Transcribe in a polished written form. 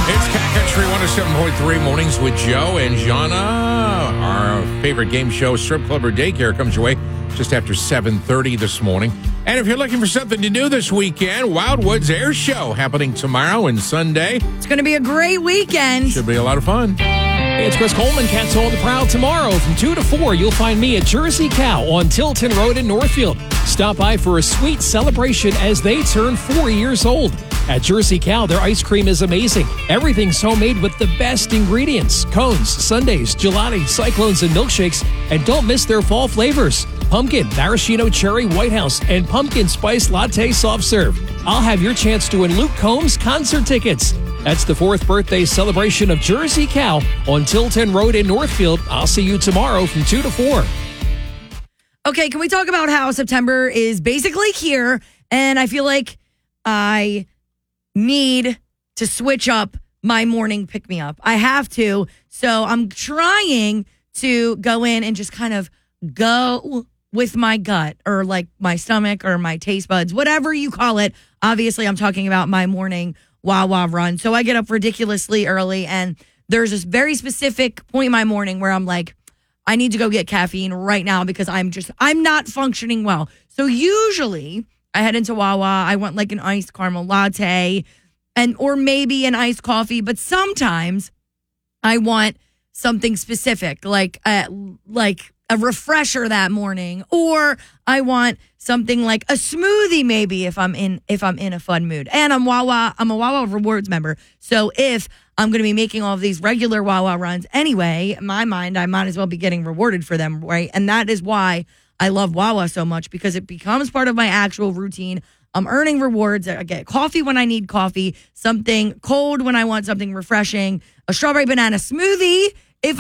It's Cat Country 107.3 Mornings with Joe and Jana. Our favorite game show, Strip Club or Daycare, comes your way just after 7:30 this morning. And if you're looking for something to do this weekend, Wildwoods Air Show happening tomorrow and Sunday. It's going to be a great weekend. Should be a lot of fun. Hey, it's Chris Coleman, Cats on the Prowl. Tomorrow from 2 to 4, you'll find me at Jersey Cow on Tilton Road in Northfield. Stop by for a sweet celebration as they turn 4 years old. At Jersey Cow, their ice cream is amazing. Everything's homemade with the best ingredients. Cones, sundaes, gelati, cyclones, and milkshakes. And don't miss their fall flavors. Pumpkin, maraschino cherry White House, and pumpkin spice latte soft serve. I'll have your chance to win Luke Combs concert tickets. That's the 4th birthday celebration of Jersey Cow on Tilton Road in Northfield. I'll see you tomorrow from 2 to 4. Okay, can we talk about how September is basically here, and I feel like I need to switch up my morning pick-me-up. I have to, so I'm trying to go in and just kind of go with my gut or like my stomach or my taste buds, whatever you call it. Obviously, I'm talking about my morning Wawa run. So I get up ridiculously early, and there's this very specific point in my morning where I'm like, I need to go get caffeine right now because I'm not functioning well. So usually I head into Wawa. I want like an iced caramel latte or maybe an iced coffee. But sometimes I want something specific, like a refresher that morning, or I want something like a smoothie maybe if I'm in a fun mood. And I'm a Wawa Rewards member. So if I'm going to be making all of these regular Wawa runs anyway, in my mind, I might as well be getting rewarded for them, right? And that is why I love Wawa so much, because it becomes part of my actual routine. I'm earning rewards. I get coffee when I need coffee, something cold when I want something refreshing, a strawberry banana smoothie